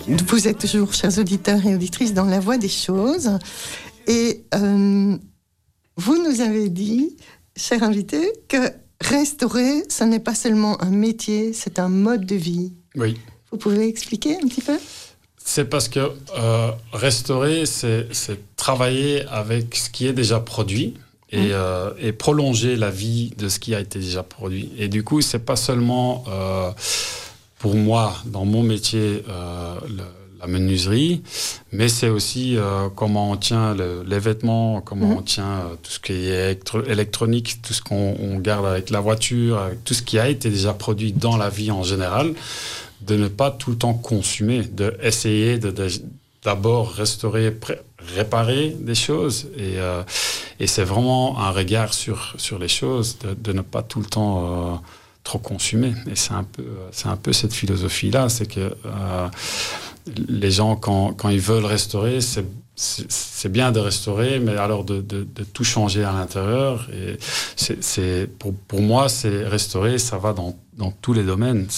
Vous êtes toujours, chers auditeurs et auditrices, dans la voie des choses. Et vous nous avez dit, cher invité, que restaurer, ce n'est pas seulement un métier, c'est un mode de vie. Oui. Vous pouvez expliquer un petit peu ? C'est parce que restaurer, c'est travailler avec ce qui est déjà produit et prolonger la vie de ce qui a été déjà produit. Et du coup, c'est pas seulement pour moi, dans mon métier, la menuiserie, mais c'est aussi comment on tient les vêtements, comment on tient tout ce qui est électronique, tout ce qu'on garde avec la voiture, avec tout ce qui a été déjà produit dans la vie en général, de ne pas tout le temps consommer, d'essayer d'abord restaurer, réparer des choses. Et c'est vraiment un regard sur les choses, de ne pas tout le temps trop consommer. Et c'est un peu cette philosophie-là, c'est que les gens, quand ils veulent restaurer, c'est bien de restaurer, mais alors de tout changer à l'intérieur. Et pour moi, c'est restaurer, ça va dans tous les domaines.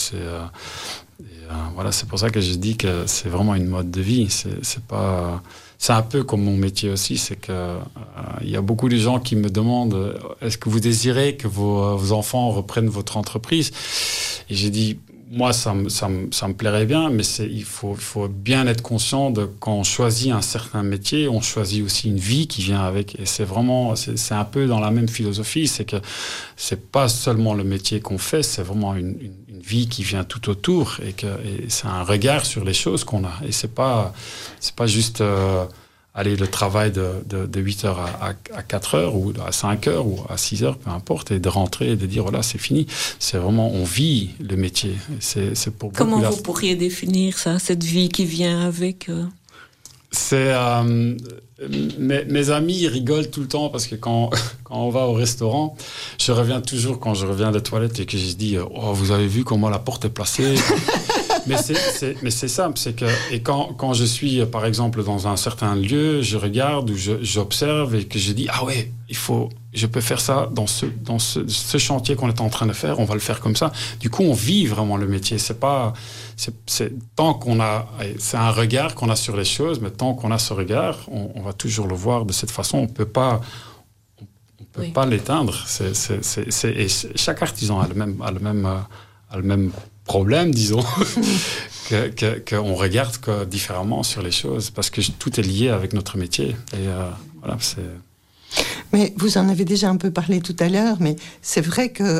Voilà, c'est pour ça que je dis que c'est vraiment une mode de vie. C'est un peu comme mon métier aussi, c'est que il y a beaucoup de gens qui me demandent est-ce que vous désirez que vos enfants reprennent votre entreprise ? Et j'ai dit moi ça me plairait bien, mais il faut bien être conscient de quand on choisit un certain métier, on choisit aussi une vie qui vient avec. Et c'est un peu dans la même philosophie, c'est que c'est pas seulement le métier qu'on fait, c'est vraiment une vie qui vient tout autour et c'est un regard sur les choses qu'on a. Et c'est pas juste aller le travail de 8h à 4h ou à 5h ou à 6h, peu importe, et de rentrer et de dire voilà, c'est fini. C'est vraiment, on vit le métier. C'est pour Comment vous pourriez définir ça, cette vie qui vient avec C'est mes amis rigolent tout le temps parce que quand on va au restaurant, je reviens toujours quand je reviens des toilettes et que je dis oh, vous avez vu comment la porte est placée. Mais c'est simple, c'est que et quand je suis par exemple dans un certain lieu, je regarde ou j'observe et que je dis ah ouais, je peux faire ça dans ce chantier qu'on est en train de faire, on va le faire comme ça. Du coup, on vit vraiment le métier. C'est tant qu'on a, c'est un regard qu'on a sur les choses, mais tant qu'on a ce regard, on va toujours le voir de cette façon. On peut pas l'éteindre. Et chaque artisan a le même problème, disons, qu'on regarde différemment sur les choses, parce que tout est lié avec notre métier. Et voilà, c'est... Mais vous en avez déjà un peu parlé tout à l'heure, mais c'est vrai que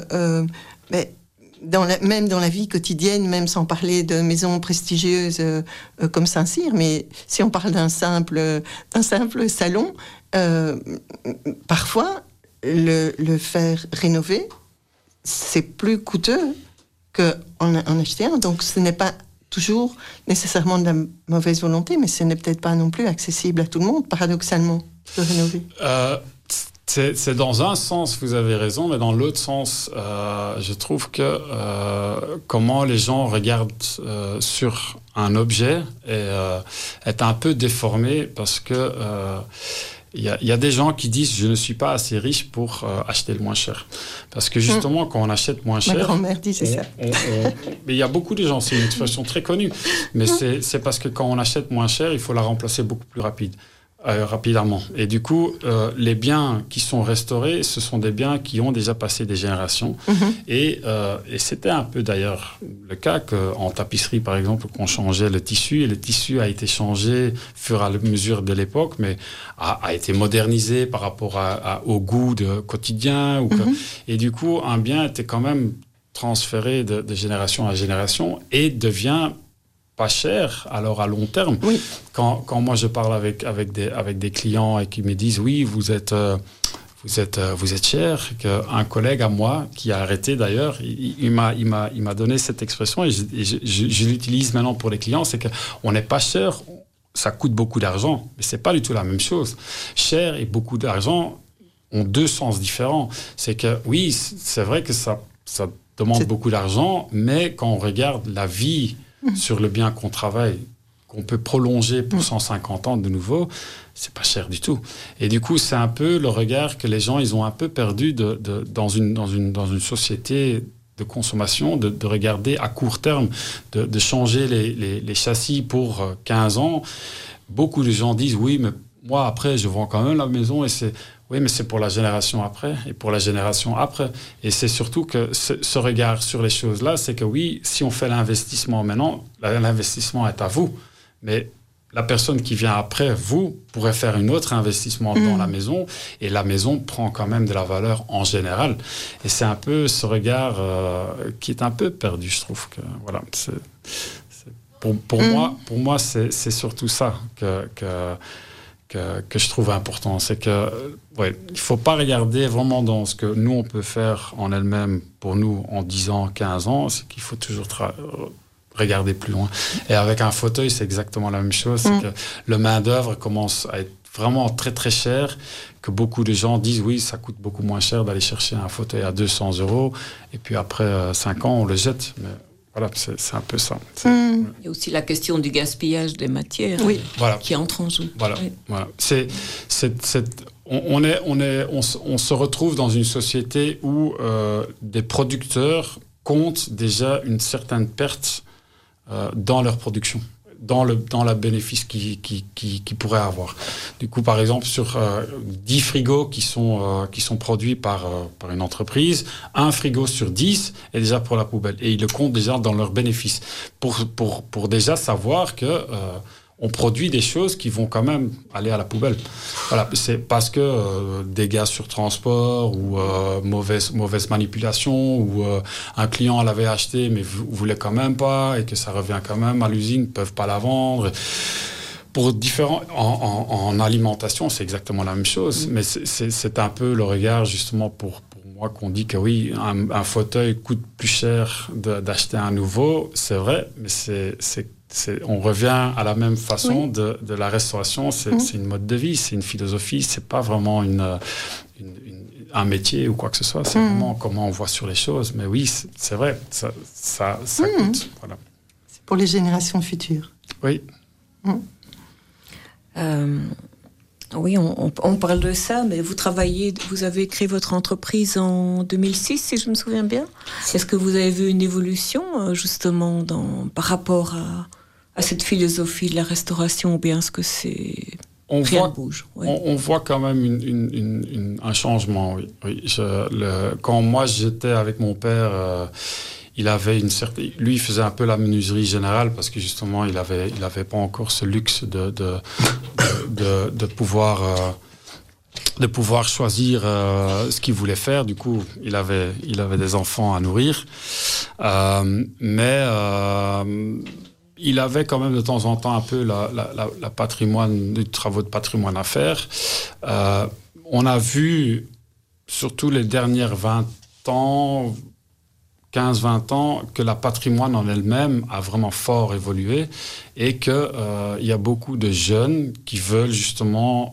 même dans la vie quotidienne, même sans parler de maisons prestigieuses comme Saint-Cyr, mais si on parle d'un simple salon, parfois le faire rénover, c'est plus coûteux qu'en acheter un. Donc ce n'est pas toujours nécessairement de la mauvaise volonté, mais ce n'est peut-être pas non plus accessible à tout le monde, paradoxalement, de rénover. C'est dans un sens, vous avez raison, mais dans l'autre sens, je trouve que comment les gens regardent sur un objet est un peu déformé parce que il y a des gens qui disent je ne suis pas assez riche pour acheter le moins cher. Parce que justement, quand on achète moins cher... Ma grand-mère disait ça. Mais il y a beaucoup de gens, c'est une expression très connue, mais c'est parce que quand on achète moins cher, il faut la remplacer beaucoup plus rapidement. Et du coup, les biens qui sont restaurés, ce sont des biens qui ont déjà passé des générations. Et c'était un peu d'ailleurs le cas qu'en tapisserie, par exemple, qu'on changeait le tissu, et le tissu a été changé au fur et à mesure de l'époque, mais a été modernisé par rapport au goût quotidien. Et du coup, un bien était quand même transféré de génération à génération et devient pas cher, alors à long terme. Oui. Quand moi je parle avec des clients et qui me disent oui, vous êtes cher, qu'un collègue à moi qui a arrêté d'ailleurs, il m'a donné cette expression et je l'utilise maintenant pour les clients, c'est qu'on n'est pas cher, ça coûte beaucoup d'argent, mais c'est pas du tout la même chose. Cher et beaucoup d'argent ont deux sens différents. C'est que oui, c'est vrai que ça demande beaucoup d'argent, mais quand on regarde la vie sur le bien qu'on travaille, qu'on peut prolonger pour 150 ans de nouveau, c'est pas cher du tout. Et du coup, c'est un peu le regard que les gens ils ont un peu perdu dans une société de consommation, de regarder à court terme, de changer les châssis pour 15 ans. Beaucoup de gens disent, oui, mais moi, après, je vends quand même la maison et oui, mais c'est pour la génération après et pour la génération après. Et c'est surtout que ce regard sur les choses-là, c'est que oui, si on fait l'investissement maintenant, l'investissement est à vous. Mais la personne qui vient après vous pourrait faire un autre investissement dans la maison et la maison prend quand même de la valeur en général. Et c'est un peu ce regard qui est un peu perdu, je trouve. Que, voilà, pour moi, c'est surtout ça que je trouve important. C'est que il ne faut pas regarder vraiment dans ce que nous, on peut faire en elle-même pour nous en 10 ans, 15 ans. C'est qu'il faut toujours regarder plus loin. Et avec un fauteuil, c'est exactement la même chose. C'est que le main-d'œuvre commence à être vraiment très, très cher, que beaucoup de gens disent, oui, ça coûte beaucoup moins cher d'aller chercher un fauteuil à 200 €, et puis après 5 ans, on le jette. Mais voilà, c'est un peu ça. Il y a aussi la question du gaspillage des matières qui entre en jeu. Voilà. On se retrouve dans une société où des producteurs comptent déjà une certaine perte dans leur production, dans la bénéfice qu'ils pourraient avoir. Du coup, par exemple, sur 10 frigos qui sont produits par une entreprise, un frigo sur 10 est déjà pour la poubelle. Et ils le comptent déjà dans leur bénéfice. Pour déjà savoir que on produit des choses qui vont quand même aller à la poubelle. Voilà, c'est parce que dégâts sur transport ou mauvaise manipulation ou un client l'avait acheté mais voulait quand même pas et que ça revient quand même à l'usine, ne peuvent pas la vendre. Pour différents en alimentation, c'est exactement la même chose, mais c'est un peu le regard justement pour moi qu'on dit que oui, un fauteuil coûte plus cher d'acheter un nouveau, c'est vrai, mais on revient à la même façon de la restauration. C'est une mode de vie, c'est une philosophie, c'est pas vraiment un métier ou quoi que ce soit. C'est vraiment comment on voit sur les choses. Mais oui, c'est vrai, ça coûte. Voilà. C'est pour les générations futures. Oui. Oui, on parle de ça, mais vous avez créé votre entreprise en 2006, si je me souviens bien. Est-ce que vous avez vu une évolution, justement, par rapport à cette philosophie de la restauration, ou bien est-ce que rien ne bouge? On voit quand même un changement, oui. Quand moi, j'étais avec mon père... il avait lui, il faisait un peu la menuiserie générale parce que justement, il avait pas encore ce luxe de pouvoir choisir ce qu'il voulait faire. Du coup, il avait des enfants à nourrir, mais il avait quand même de temps en temps un peu la patrimoine, des travaux de patrimoine à faire. On a vu, surtout les dernières 20 ans, 15-20 ans, que la patrimoine en elle-même a vraiment fort évolué et qu'il y a beaucoup de jeunes qui veulent justement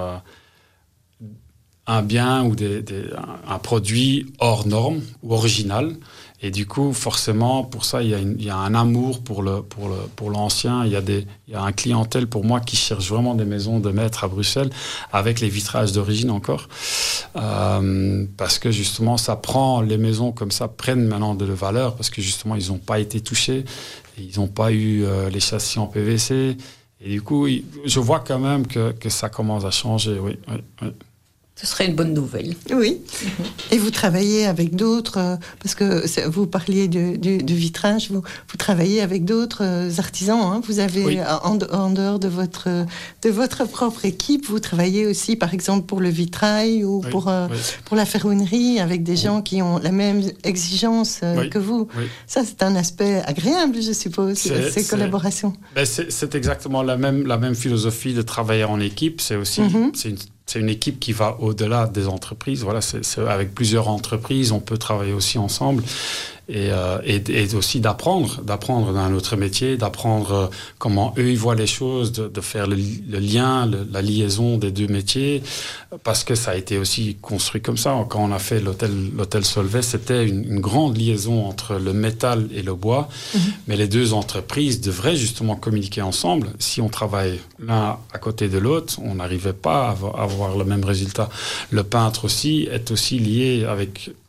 un bien ou un produit hors norme ou original. Et du coup, forcément, pour ça, il y a un amour pour l'ancien. Il y a un clientèle pour moi qui cherche vraiment des maisons de maître à Bruxelles avec les vitrages d'origine encore. Parce que justement, les maisons comme ça prennent maintenant de la valeur parce que justement, ils n'ont pas été touchés. Ils n'ont pas eu les châssis en PVC. Et du coup, je vois quand même que ça commence à changer. Oui. Ce serait une bonne nouvelle. Oui. Et vous travaillez avec d'autres, parce que vous parliez du vitrage, vous travaillez avec d'autres artisans. Hein. Vous avez, en dehors de votre propre équipe, vous travaillez aussi, par exemple, pour le vitrail ou pour la ferronnerie, avec des gens qui ont la même exigence que vous. Oui. Ça, c'est un aspect agréable, je suppose, ces collaborations. C'est exactement la même philosophie de travailler en équipe. C'est aussi... C'est une équipe qui va au-delà des entreprises. Voilà, c'est avec plusieurs entreprises, on peut travailler aussi ensemble et aussi d'apprendre d'un autre métier, d'apprendre comment eux ils voient les choses, de faire le lien, la liaison des deux métiers, parce que ça a été aussi construit comme ça. Quand on a fait l'hôtel Solvay, c'était une grande liaison entre le métal et le bois, mais les deux entreprises devraient justement communiquer ensemble. Si on travaille l'un à côté de l'autre, on n'arrivait pas à avoir le même résultat. Le peintre aussi est aussi lié avec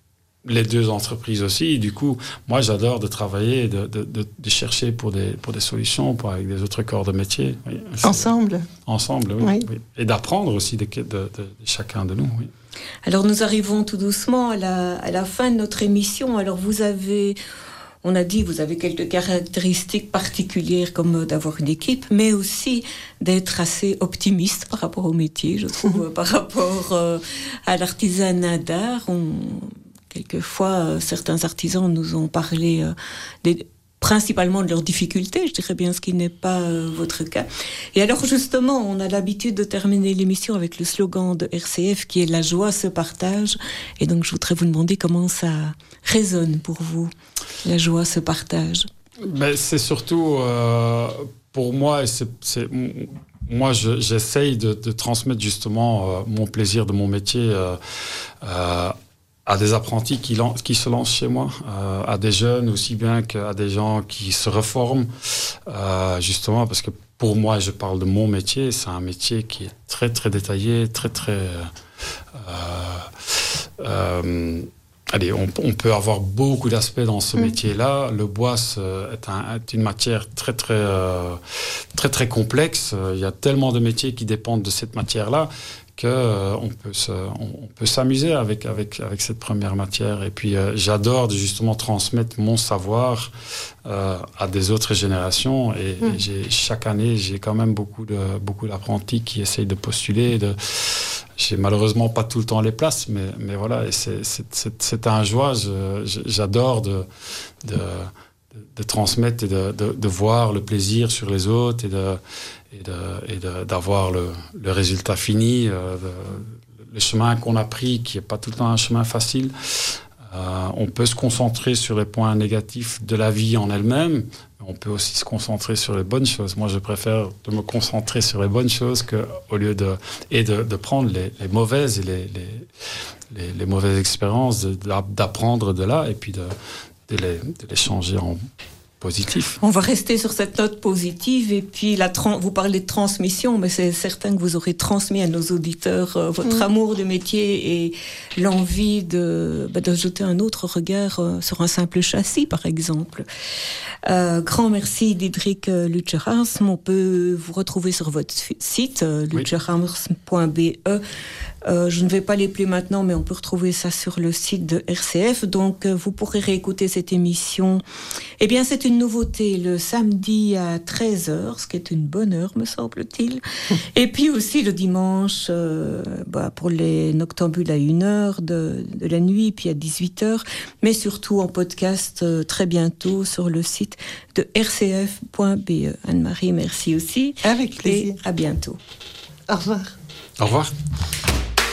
les deux entreprises aussi. Et du coup, moi, j'adore de travailler, de chercher pour des solutions, avec des autres corps de métier. Oui, ensemble, oui. Et d'apprendre aussi de chacun de nous. Oui. Alors, nous arrivons tout doucement à la fin de notre émission. Alors, on a dit, vous avez quelques caractéristiques particulières comme d'avoir une équipe, mais aussi d'être assez optimiste par rapport au métier, je trouve, par rapport à l'artisanat d'art. Quelquefois, certains artisans nous ont parlé principalement de leurs difficultés, je dirais bien, ce qui n'est pas votre cas. Et alors justement, on a l'habitude de terminer l'émission avec le slogan de RCF qui est « La joie se partage ». Et donc je voudrais vous demander comment ça résonne pour vous, la joie se partage. Ben, c'est surtout pour moi, moi j'essaye de transmettre justement mon plaisir de mon métier à des apprentis qui se lancent chez moi, à des jeunes aussi bien qu'à des gens qui se reforment, justement parce que pour moi, je parle de mon métier, c'est un métier qui est très très détaillé, très très... allez, on peut avoir beaucoup d'aspects dans ce métier-là. Le bois est une matière très très complexe. Il y a tellement de métiers qui dépendent de cette matière-là qu'on peut s'amuser avec cette première matière. Et puis j'adore justement transmettre mon savoir à des autres générations. Et chaque année, j'ai quand même beaucoup d'apprentis qui essayent de postuler. J'ai malheureusement pas tout le temps les places, mais voilà, et c'est un joie. J'adore de transmettre et de voir le plaisir sur les autres et d'avoir le résultat fini, le chemin qu'on a pris, qui n'est pas tout le temps un chemin facile. On peut se concentrer sur les points négatifs de la vie en elle-même, mais on peut aussi se concentrer sur les bonnes choses. Moi, je préfère de me concentrer sur les bonnes choses au lieu de prendre les mauvaises et les mauvaises expériences, d'apprendre de là et puis de les changer en positif. On va rester sur cette note positive et puis vous parlez de transmission, mais c'est certain que vous aurez transmis à nos auditeurs votre amour du métier et l'envie de jeter un autre regard sur un simple châssis, par exemple. Grand merci Diederik Lutgerhams. On peut vous retrouver sur votre site lutgerhams.be. Je ne vais pas les plus maintenant, mais on peut retrouver ça sur le site de RCF. Donc, vous pourrez réécouter cette émission. Eh bien, c'est une nouveauté le samedi à 13h, ce qui est une bonne heure, me semble-t-il. Et puis aussi le dimanche, pour les noctambules à 1h de la nuit, puis à 18h. Mais surtout en podcast très bientôt sur le site de rcf.be. Anne-Marie, merci aussi. Avec plaisir. Et à bientôt. Au revoir. Au revoir.